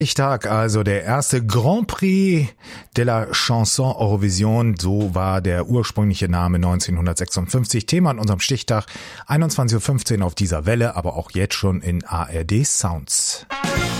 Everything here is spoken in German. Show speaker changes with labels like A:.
A: Stichtag, also der erste Grand Prix de la Chanson Eurovision, so war der ursprüngliche Name 1956. Thema an unserem Stichtag 21.15 Uhr auf dieser Welle, aber auch jetzt schon in ARD Sounds.